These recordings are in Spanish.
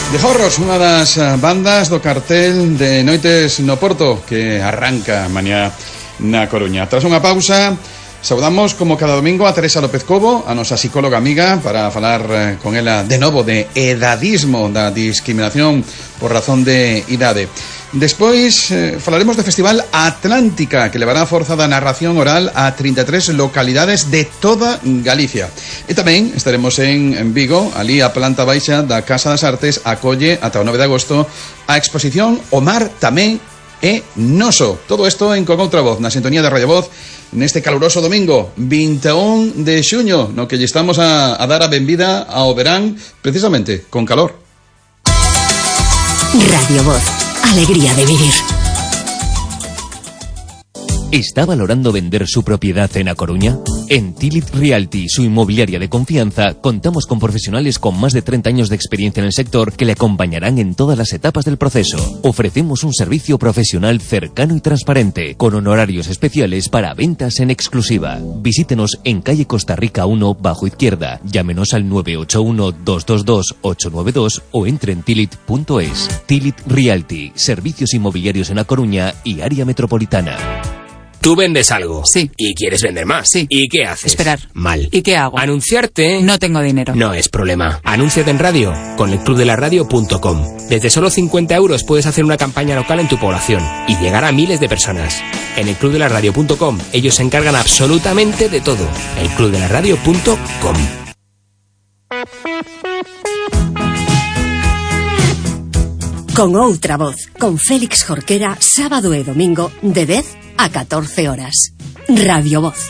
The Horrors, unha das bandas do cartel de Noites no Porto que arranca mañá na Coruña. Tras unha pausa, saudamos como cada domingo a Teresa López Cobo, a nosa psicóloga amiga, para falar con ela de novo de edadismo, da discriminación por razón de idade. Despois falaremos do Festival Atlántica, que levará a forza da narración oral a 33 localidades de toda Galicia. E tamén estaremos en Vigo, ali a planta baixa da Casa das Artes acolle ata o 9 de agosto a exposición O Mar tamén é noso. Todo isto en Con Outra Voz, na sintonía de Radio Voz, neste caluroso domingo 21 de xuño, no que lle estamos a dar a benvida ao verán precisamente con calor. Radio Voz, alegría de vivir. ¿Está valorando vender su propiedad en A Coruña? En Tilit Realty, su inmobiliaria de confianza, contamos con profesionales con más de 30 años de experiencia en el sector que le acompañarán en todas las etapas del proceso. Ofrecemos un servicio profesional cercano y transparente, con honorarios especiales para ventas en exclusiva. Visítenos en calle Costa Rica 1, bajo izquierda. Llámenos al 981-222-892 o entre en tilit.es. Tilit Realty, servicios inmobiliarios en A Coruña y área metropolitana. Tú vendes algo. Sí. Y quieres vender más. Sí. ¿Y qué haces? Esperar. Mal. ¿Y qué hago? Anunciarte. No tengo dinero. No es problema. Anúnciate en radio con elclubdelaradio.com. Desde solo 50 euros puedes hacer una campaña local en tu población y llegar a miles de personas. En elclubdelaradio.com ellos se encargan absolutamente de todo. elclubdelaradio.com. Con Outra Voz, con Félix Jorquera, sábado e domingo de 10 a 14 horas. Radio Voz.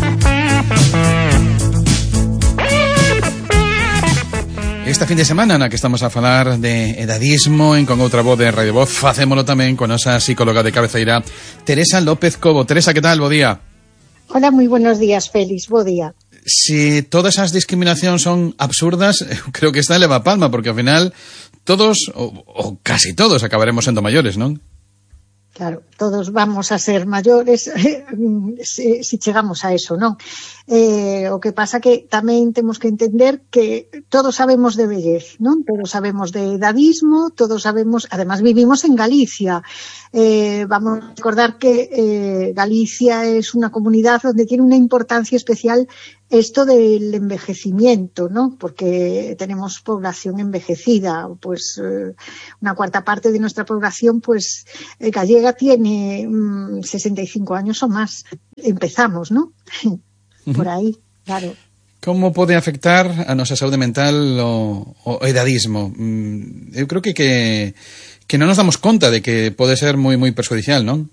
Esta fin de semana na que estamos a falar de edadismo en Con Outra Voz de Radio Voz, facémolo tamén con nosa psicóloga de cabeceira, Teresa López Cobo. Teresa, que tal? Bo día. Hola, moi buenos días, Félix. Bo día. Si todas as discriminacións son absurdas, creo que esta leva a palma, porque ao final todos, ou casi todos, acabaremos sendo maiores, non? Claro, todos vamos a ser maiores si chegamos a eso, non? O que pasa que tamén temos que entender que todos sabemos de vellez, non? Todos sabemos de edadismo, todos sabemos, además vivimos en Galicia. Vamos a recordar que Galicia es una comunidad donde tiene una importancia especial esto del envejecimiento, ¿no? Porque tenemos población envejecida, pues una cuarta parte de nuestra población, pues gallega tiene 65 años o más. Empezamos, ¿no? Por aí, claro. Como pode afectar a nosa saúde mental o edadismo? Eu creo que non nos damos conta de que pode ser moi perjudicial, non?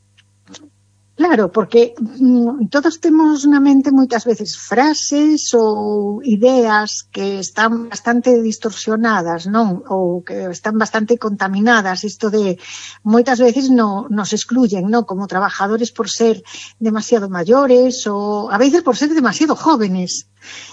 Claro, porque todos temos na mente moitas veces frases ou ideas que están bastante distorsionadas, non? Ou que están bastante contaminadas. Isto de moitas veces nos excluyen, non? Como trabajadores por ser demasiado maiores ou a veces por ser demasiado jóvenes.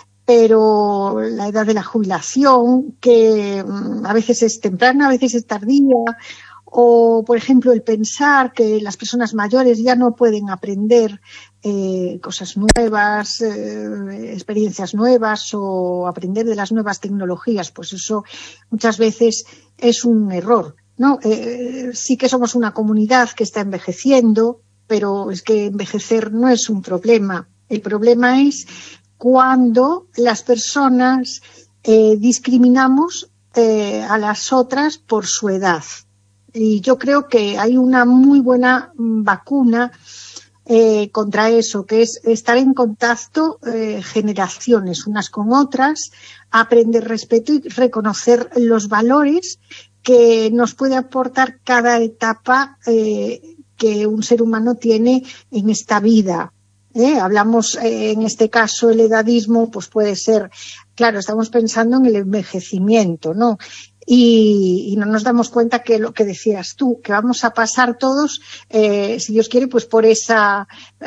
Pero la edad de la jubilación, que a veces es temprana, a veces es tardía. O, por ejemplo, el pensar que las personas mayores ya no pueden aprender cosas nuevas, experiencias nuevas o aprender de las nuevas tecnologías, pues eso muchas veces es un error, ¿no? Sí que somos una comunidad que está envejeciendo, pero es que envejecer no es un problema. El problema es cuando las personas discriminamos a las otras por su edad. Y yo creo que hay una muy buena vacuna contra eso, que es estar en contacto generaciones unas con otras, aprender respeto y reconocer los valores que nos puede aportar cada etapa que un ser humano tiene en esta vida. Hablamos, en este caso, el edadismo, pues puede ser, claro, estamos pensando en el envejecimiento, ¿no? Y no nos damos cuenta que lo que decías tú, que vamos a pasar todos, si Dios quiere, pues por esa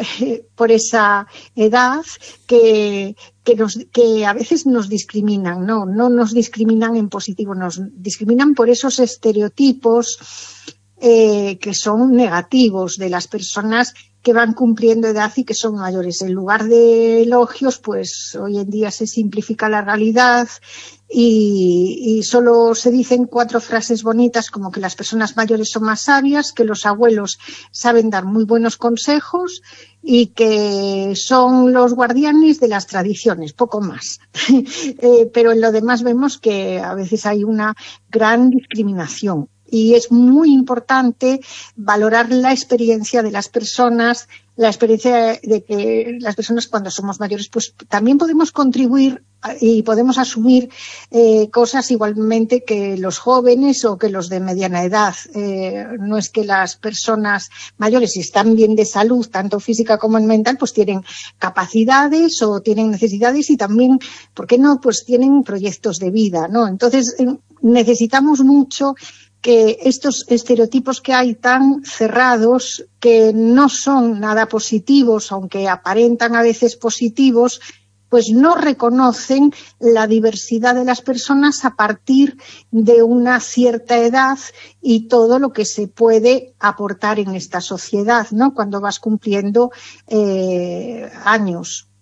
edad que a veces nos discriminan, no nos discriminan en positivo, nos discriminan por esos estereotipos que son negativos de las personas que van cumpliendo edad y que son mayores. En lugar de elogios, pues hoy en día se simplifica la realidad y solo se dicen 4 frases bonitas, como que las personas mayores son más sabias, que los abuelos saben dar muy buenos consejos y que son los guardianes de las tradiciones, poco más. Pero en lo demás vemos que a veces hay una gran discriminación. Y es muy importante valorar la experiencia de las personas, la experiencia de que las personas cuando somos mayores pues también podemos contribuir y podemos asumir cosas igualmente que los jóvenes o que los de mediana edad. No es que las personas mayores, si están bien de salud, tanto física como mental, pues tienen capacidades o tienen necesidades y también, ¿por qué no?, pues tienen proyectos de vida, ¿no? Entonces necesitamos mucho que estos estereotipos que hay tan cerrados, que no son nada positivos, aunque aparentan a veces positivos, pues no reconocen la diversidad de las personas a partir de una cierta edad y todo lo que se puede aportar en esta sociedad, ¿no?, cuando vas cumpliendo años.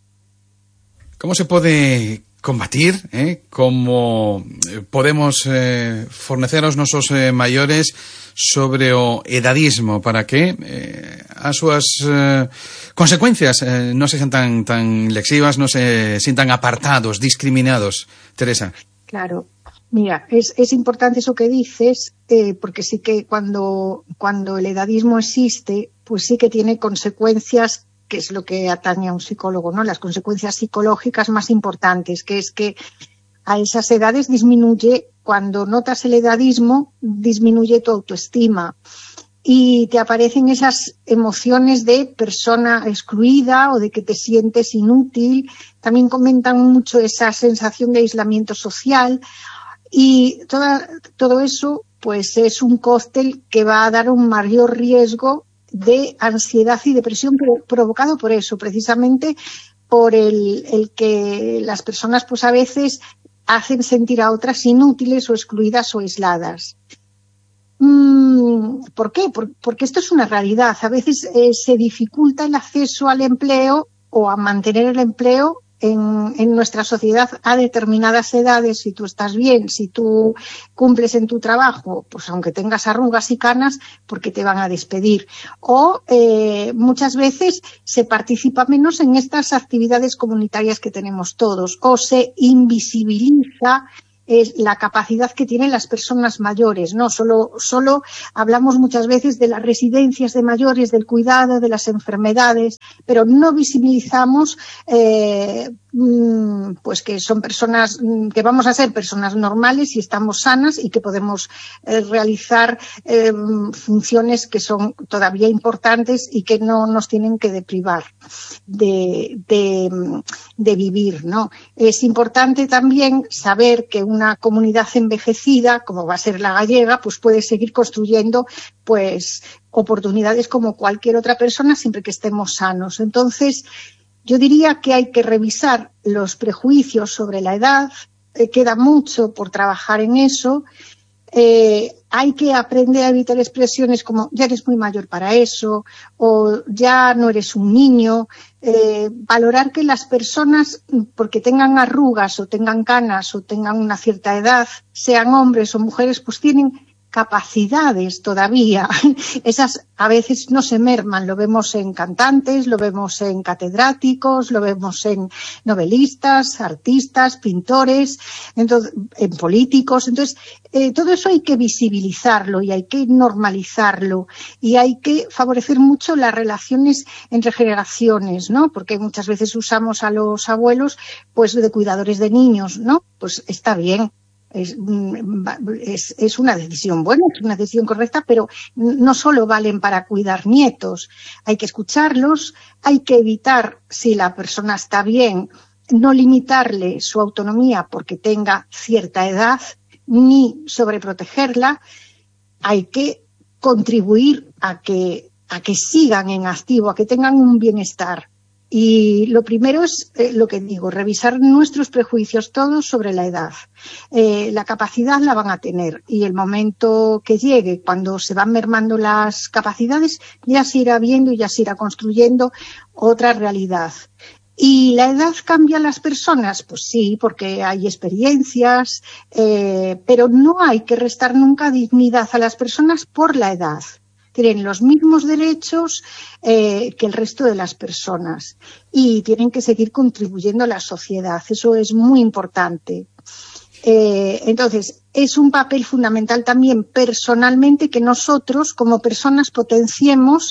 ¿Cómo se puede combatir, cómo podemos fornecer aos nosos maiores sobre o edadismo para que as súas consecuencias non se sean tan lexivas, non se sintan apartados, discriminados? Teresa. Claro. Mira, es importante eso que dices, porque sí que cuando el edadismo existe, pues sí que tiene consecuencias, que es lo que atañe a un psicólogo, ¿no? Las consecuencias psicológicas más importantes, que es que a esas edades disminuye, cuando notas el edadismo, disminuye tu autoestima y te aparecen esas emociones de persona excluida o de que te sientes inútil. También comentan mucho esa sensación de aislamiento social y todo eso pues es un cóctel que va a dar un mayor riesgo de ansiedad y depresión, pero provocado por eso, precisamente por el que las personas pues a veces hacen sentir a otras inútiles o excluidas o aisladas. ¿Por qué? Porque esto es una realidad. A veces se dificulta el acceso al empleo o a mantener el empleo en nuestra sociedad a determinadas edades. Si tú estás bien, si tú cumples en tu trabajo, pues aunque tengas arrugas y canas, porque te van a despedir. O muchas veces se participa menos en estas actividades comunitarias que tenemos todos, o se invisibiliza la capacidad que tienen las personas mayores, ¿no? Solo hablamos muchas veces de las residencias de mayores, del cuidado, de las enfermedades, pero no visibilizamos pues que son personas, que vamos a ser personas normales y estamos sanas y que podemos realizar funciones que son todavía importantes y que no nos tienen que deprivar de vivir, ¿no? Es importante también saber que una comunidad envejecida, como va a ser la gallega, pues puede seguir construyendo pues oportunidades como cualquier otra persona siempre que estemos sanos. Entonces, yo diría que hay que revisar los prejuicios sobre la edad, queda mucho por trabajar en eso. Hay que aprender a evitar expresiones como ya eres muy mayor para eso o ya no eres un niño. Valorar que las personas, porque tengan arrugas o tengan canas o tengan una cierta edad, sean hombres o mujeres, pues tienen capacidades todavía. Esas a veces no se merman. Lo vemos en cantantes, lo vemos en catedráticos, lo vemos en novelistas, artistas, pintores, entonces, en políticos. Entonces, todo eso hay que visibilizarlo y hay que normalizarlo y hay que favorecer mucho las relaciones entre generaciones, ¿no? Porque muchas veces usamos a los abuelos pues de cuidadores de niños, ¿no? Pues está bien. Es una decisión buena, es una decisión correcta, pero no solo valen para cuidar nietos. Hay que escucharlos, hay que evitar, si la persona está bien, no limitarle su autonomía porque tenga cierta edad, ni sobreprotegerla. Hay que contribuir a que sigan en activo, a que tengan un bienestar. Y lo primero es lo que digo, revisar nuestros prejuicios todos sobre la edad. La capacidad la van a tener y el momento que llegue, cuando se van mermando las capacidades, ya se irá viendo y ya se irá construyendo otra realidad. ¿Y la edad cambia a las personas? Pues sí, porque hay experiencias, pero no hay que restar nunca dignidad a las personas por la edad. Tienen los mismos derechos que el resto de las personas y tienen que seguir contribuyendo a la sociedad. Eso es muy importante. Entonces, es un papel fundamental también personalmente que nosotros como personas potenciemos,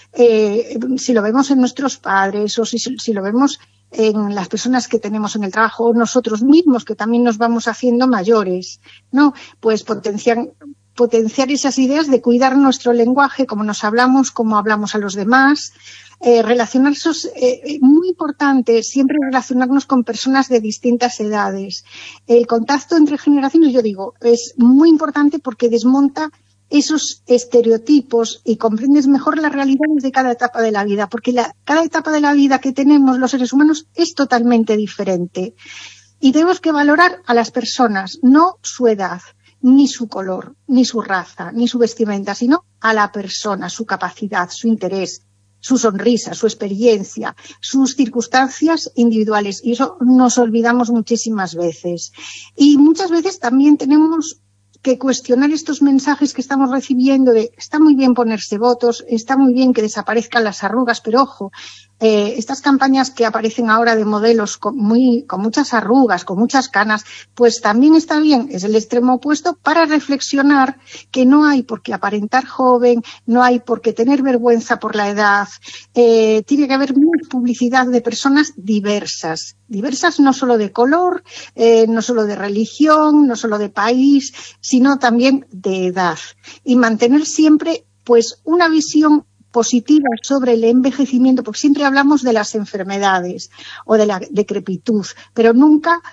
si lo vemos en nuestros padres o si lo vemos en las personas que tenemos en el trabajo o nosotros mismos que también nos vamos haciendo mayores, ¿no? Pues potenciar esas ideas de cuidar nuestro lenguaje, cómo nos hablamos, cómo hablamos a los demás, relacionarnos, muy importante siempre relacionarnos con personas de distintas edades. El contacto entre generaciones, yo digo, es muy importante porque desmonta esos estereotipos y comprendes mejor las realidades de cada etapa de la vida, porque cada etapa de la vida que tenemos los seres humanos es totalmente diferente. Y tenemos que valorar a las personas, no su edad, ni su color, ni su raza, ni su vestimenta, sino a la persona, su capacidad, su interés, su sonrisa, su experiencia, sus circunstancias individuales. Y eso nos olvidamos muchísimas veces. Y muchas veces también tenemos que cuestionar estos mensajes que estamos recibiendo de está muy bien ponerse botox, está muy bien que desaparezcan las arrugas, pero ojo, estas campañas que aparecen ahora de modelos con muchas arrugas, con muchas canas, pues también está bien, es el extremo opuesto para reflexionar que no hay por qué aparentar joven, no hay por qué tener vergüenza por la edad, tiene que haber más publicidad de personas diversas no solo de color, no solo de religión, no solo de país, sino también de edad. Y mantener siempre pues una visión positiva sobre el envejecimiento, porque siempre hablamos de las enfermedades o de la decrepitud, pero nunca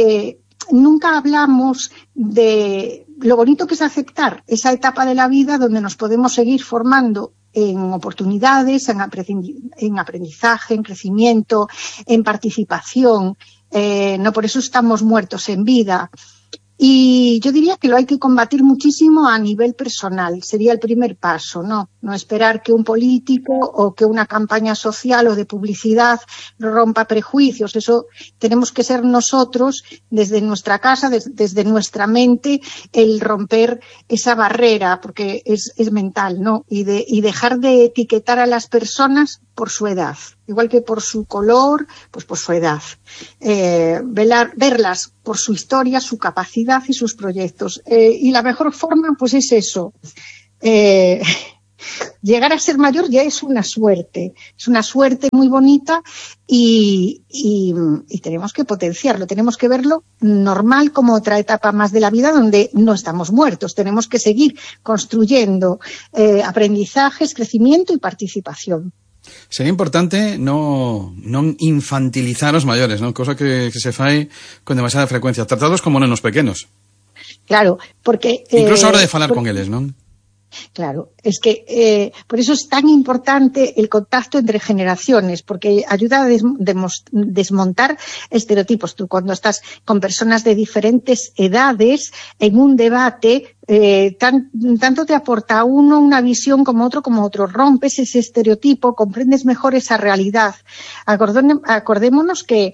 hablamos de lo bonito que es aceptar esa etapa de la vida donde nos podemos seguir formando en oportunidades, en aprendizaje, en crecimiento, en participación. No por eso estamos muertos en vida. Y yo diría que lo hay que combatir muchísimo a nivel personal. Sería el primer paso, ¿no? No esperar que un político o que una campaña social o de publicidad rompa prejuicios. Eso tenemos que ser nosotros, desde nuestra casa, desde nuestra mente, el romper esa barrera, porque es mental, ¿no? Y dejar de etiquetar a las personas por su edad, igual que por su color, pues por su edad. Verlas por su historia, su capacidad y sus proyectos. Y la mejor forma, pues es eso. Llegar a ser mayor ya es una suerte muy bonita y tenemos que potenciarlo, tenemos que verlo normal como otra etapa más de la vida donde no estamos muertos, tenemos que seguir construyendo aprendizajes, crecimiento y participación. Sería importante no infantilizar os mayores, ¿no? Cosa que se fai con demasiada frecuencia. Tratarlos como nenos pequenos. Claro, porque... Incluso a hora de falar con eles, ¿non? Claro, es que por eso es tan importante el contacto entre generaciones, porque ayuda a desmontar estereotipos. Tú cuando estás con personas de diferentes edades en un debate, tanto te aporta uno una visión como otro, rompes ese estereotipo, comprendes mejor esa realidad. Acordémonos que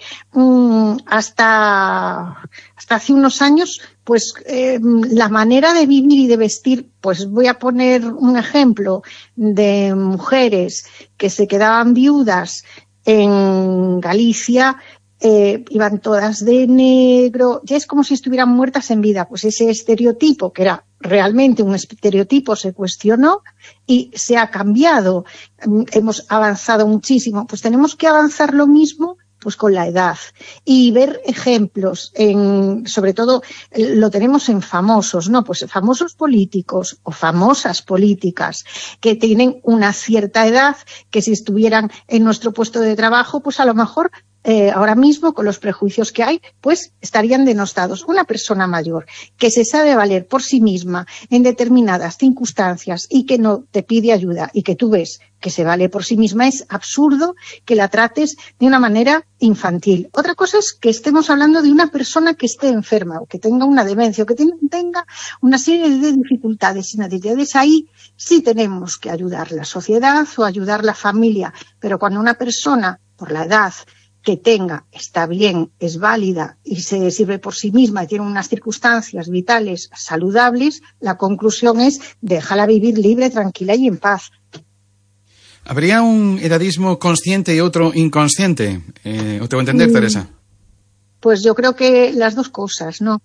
hasta hace unos años, pues la manera de vivir y de vestir, pues voy a poner un ejemplo de mujeres que se quedaban viudas en Galicia, iban todas de negro, ya es como si estuvieran muertas en vida. Pues ese estereotipo, que era realmente un estereotipo, se cuestionó y se ha cambiado. Hemos avanzado muchísimo, pues tenemos que avanzar lo mismo pues con la edad y ver ejemplos sobre todo lo tenemos en famosos, ¿no? Pues famosos políticos o famosas políticas que tienen una cierta edad, que si estuvieran en nuestro puesto de trabajo, pues a lo mejor ahora mismo, con los prejuicios que hay, pues estarían denostados. Una persona mayor que se sabe valer por sí misma en determinadas circunstancias y que no te pide ayuda y que tú ves que se vale por sí misma, es absurdo que la trates de una manera infantil. Otra cosa es que estemos hablando de una persona que esté enferma o que tenga una demencia o que tenga una serie de dificultades y necesidades. Ahí sí tenemos que ayudar la sociedad o ayudar la familia, pero cuando una persona, por la edad que tenga, está bien, es válida y se sirve por sí misma y tiene unas circunstancias vitales saludables, la conclusión es déjala vivir libre, tranquila y en paz. ¿Habría un edadismo consciente y otro inconsciente? ¿O te voy a entender, Teresa? Pues yo creo que las dos cosas, ¿no?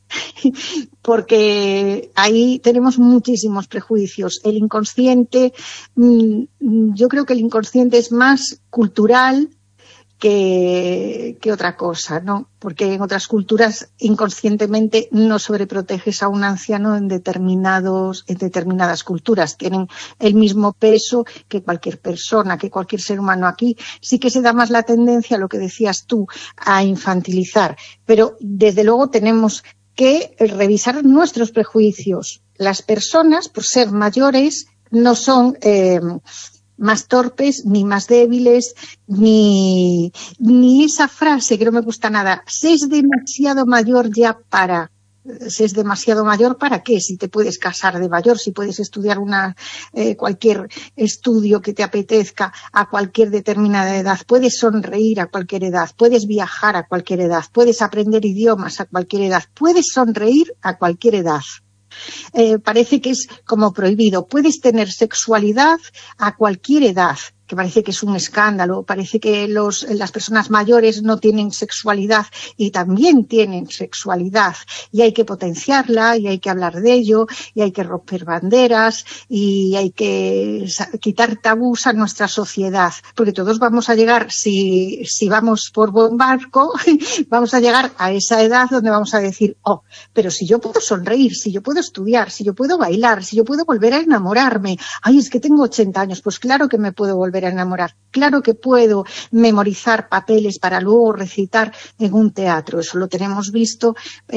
Porque ahí tenemos muchísimos prejuicios. El inconsciente, yo creo que el inconsciente es más cultural que otra cosa, ¿no? Porque en otras culturas inconscientemente no sobreproteges a un anciano en determinadas culturas. Tienen el mismo peso que cualquier persona, que cualquier ser humano. Aquí sí que se da más la tendencia, lo que decías tú, a infantilizar. Pero desde luego tenemos que revisar nuestros prejuicios. Las personas, por ser mayores, no son más torpes, ni más débiles, ni esa frase que no me gusta nada. ¿Se es demasiado mayor ya para? ¿Se es demasiado mayor para qué? Si te puedes casar de mayor, si puedes estudiar cualquier estudio que te apetezca a cualquier determinada edad, puedes sonreír a cualquier edad, puedes viajar a cualquier edad, puedes aprender idiomas a cualquier edad, puedes sonreír a cualquier edad. Parece que es como prohibido. Puedes tener sexualidad a cualquier edad, que parece que es un escándalo. Parece que las personas mayores no tienen sexualidad y también tienen sexualidad y hay que potenciarla y hay que hablar de ello y hay que romper banderas y hay que quitar tabús a nuestra sociedad, porque todos vamos a llegar, si vamos por buen barco, vamos a llegar a esa edad donde vamos a decir, pero si yo puedo sonreír, si yo puedo estudiar, si yo puedo bailar, si yo puedo volver a enamorarme, es que tengo 80 años, pues claro que me puedo volver a enamorar, claro que puedo memorizar papeles para luego recitar en un teatro. Eso lo tenemos visto,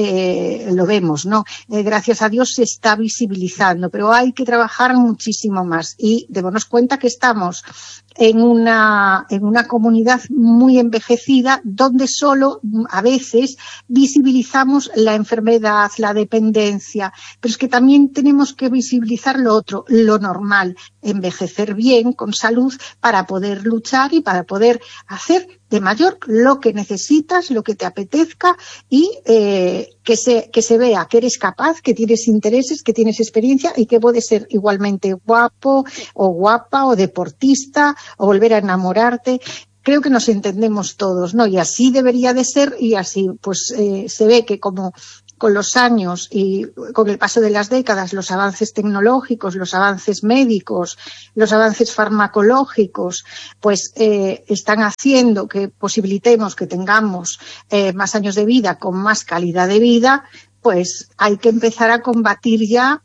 lo vemos, ¿no? Gracias a Dios se está visibilizando, pero hay que trabajar muchísimo más y démonos cuenta que estamos en una comunidad muy envejecida donde solo a veces visibilizamos la enfermedad, la dependencia, pero es que también tenemos que visibilizar lo otro, lo normal, envejecer bien, con salud, para poder luchar y para poder hacer de mayor lo que necesitas, lo que te apetezca y que se vea que eres capaz, que tienes intereses, que tienes experiencia y que puedes ser igualmente guapo o guapa o deportista o volver a enamorarte. Creo que nos entendemos todos, ¿no? Y así debería de ser y así pues se ve que como con los años y con el paso de las décadas, los avances tecnológicos, los avances médicos, los avances farmacológicos, pues están haciendo que posibilitemos que tengamos más años de vida con más calidad de vida, pues hay que empezar a combatir ya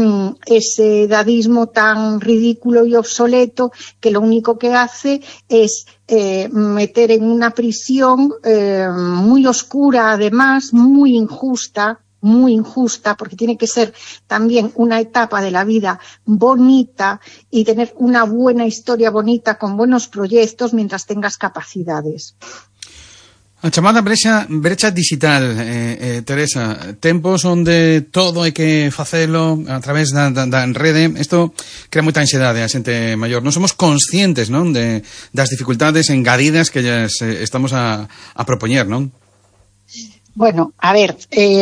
ese edadismo tan ridículo y obsoleto que lo único que hace es meter en una prisión muy oscura, además, muy injusta, porque tiene que ser también una etapa de la vida bonita y tener una buena historia bonita con buenos proyectos mientras tengas capacidades. A chamada brecha digital, Teresa, tempos onde todo hai que facelo a través da rede, isto crea moita ansiedade a xente maior. Non somos conscientes, non, das dificultades engadidas que lles estamos a propoñer, non? Bueno, a ver,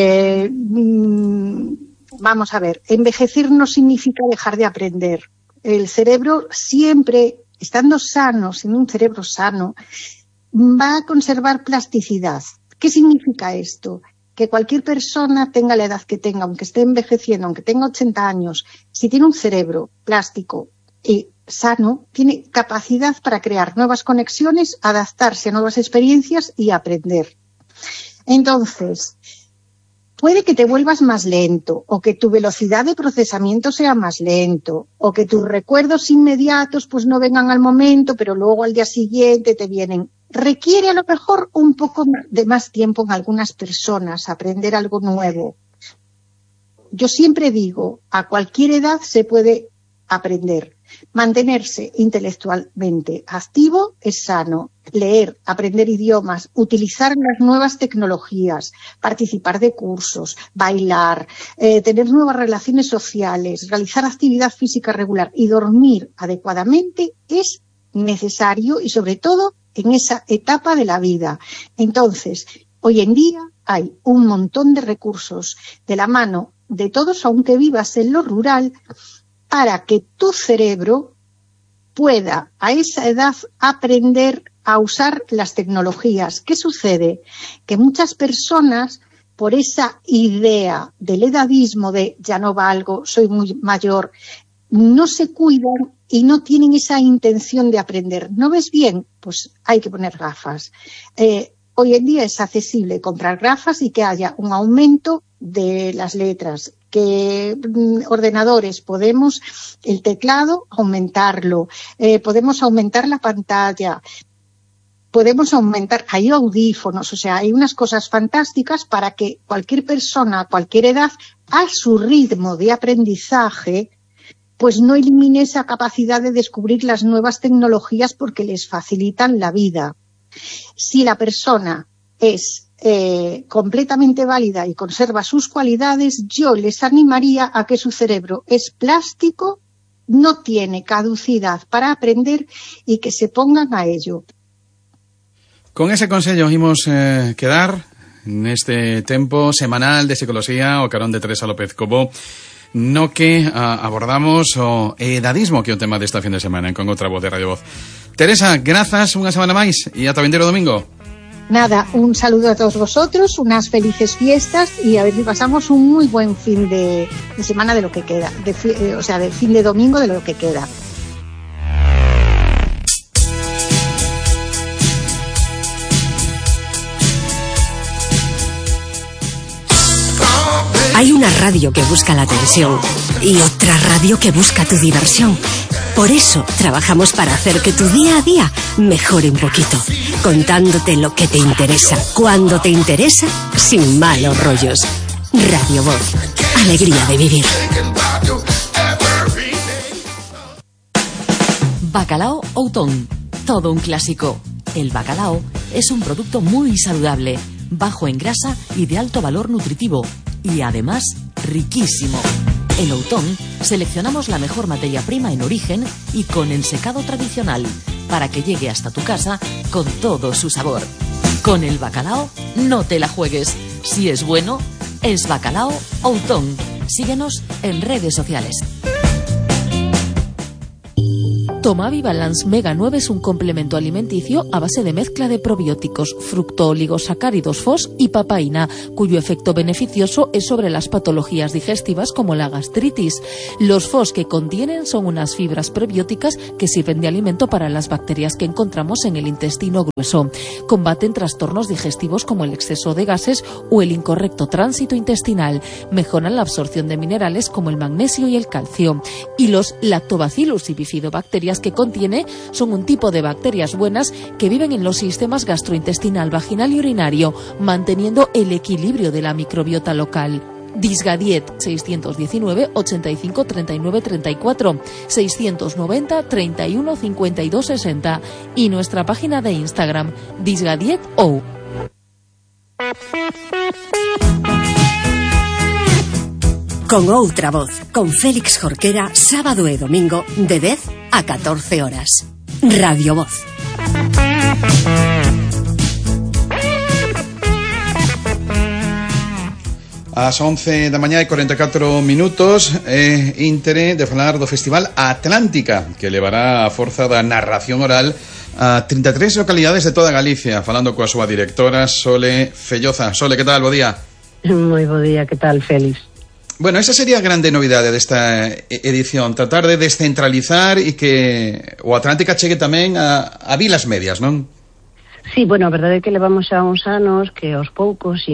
vamos a ver, envejecer no significa dejar de aprender. El cerebro siempre, estando sano, siendo un cerebro sano, va a conservar plasticidad. ¿Qué significa esto? Que cualquier persona, tenga la edad que tenga, aunque esté envejeciendo, aunque tenga 80 años, si tiene un cerebro plástico y sano, tiene capacidad para crear nuevas conexiones, adaptarse a nuevas experiencias y aprender. Entonces, puede que te vuelvas más lento, o que tu velocidad de procesamiento sea más lento, o que tus recuerdos inmediatos pues no vengan al momento, pero luego al día siguiente te vienen. Requiere a lo mejor un poco de más tiempo en algunas personas aprender algo nuevo. Yo siempre digo, a cualquier edad se puede aprender. Mantenerse intelectualmente activo es sano. Leer, aprender idiomas, utilizar las nuevas tecnologías, participar de cursos, bailar, tener nuevas relaciones sociales, realizar actividad física regular y dormir adecuadamente es necesario y sobre todo en esa etapa de la vida. Entonces, hoy en día hay un montón de recursos de la mano de todos, aunque vivas en lo rural, para que tu cerebro pueda a esa edad aprender a usar las tecnologías. ¿Qué sucede? Que muchas personas, por esa idea del edadismo de ya no valgo, soy muy mayor, no se cuidan y no tienen esa intención de aprender. ¿No ves bien? Pues hay que poner gafas. Hoy en día es accesible comprar gafas y que haya un aumento de las letras, que ordenadores podemos, el teclado, aumentarlo, podemos aumentar la pantalla, podemos aumentar, hay audífonos, o sea, hay unas cosas fantásticas para que cualquier persona a cualquier edad, a su ritmo de aprendizaje, pues no elimine esa capacidad de descubrir las nuevas tecnologías porque les facilitan la vida. Si la persona es completamente válida y conserva sus cualidades, yo les animaría a que su cerebro es plástico, no tiene caducidad para aprender y que se pongan a ello. Con ese consejo imos quedar neste tempo semanal de Psicología o carón de Teresa López Cobo, no que abordamos o edadismo, que é o tema desta fin de semana con outra voz de Radio Voz. Teresa, grazas unha semana máis e ata vindeiro domingo. Nada, un saludo a todos vosotros, unas felices fiestas y a ver si pasamos un muy buen fin de semana de lo que queda, de fin de domingo de lo que queda. Hay una radio que busca la atención y otra radio que busca tu diversión. Por eso trabajamos para hacer que tu día a día mejore un poquito, contándote lo que te interesa, cuando te interesa, sin malos rollos. Radio Voz, alegría de vivir. Bacalao Outón, todo un clásico. El bacalao es un producto muy saludable, bajo en grasa y de alto valor nutritivo, y además riquísimo. En Outón seleccionamos la mejor materia prima en origen y con ensecado tradicional para que llegue hasta tu casa con todo su sabor. Con el bacalao no te la juegues. Si es bueno, es Bacalao Outón. Síguenos en redes sociales. Tomavi Balance Mega 9 es un complemento alimenticio a base de mezcla de probióticos, fructooligosacáridos FOS y papaína, cuyo efecto beneficioso es sobre las patologías digestivas como la gastritis. Los FOS que contienen son unas fibras prebióticas que sirven de alimento para las bacterias que encontramos en el intestino grueso. Combaten trastornos digestivos como el exceso de gases o el incorrecto tránsito intestinal. Mejoran la absorción de minerales como el magnesio y el calcio. Y los Lactobacillus y bifidobacterias que contiene son un tipo de bacterias buenas que viven en los sistemas gastrointestinal, vaginal y urinario, manteniendo el equilibrio de la microbiota local. Disgadiet 619 85 39 34 690 31 52 60 y nuestra página de Instagram disgadietou. Con outra voz, con Félix Jorquera, sábado e domingo de 10 a 14 horas. Radio Voz. Ás 11 da mañá e 44 minutos íntere de falar do Festival Atlántica, que levará a forza da narración oral a 33 localidades de toda Galicia, falando coa súa directora Sole Felloza. Sole, que tal? Bo día. Moi bo día, que tal, Félix? Bueno, esa sería a grande novidade desta edición, tratar de descentralizar e que o Atlántica chegue tamén a vilas medias, non? Sí, bueno, a verdade é que levamos xa uns anos que aos poucos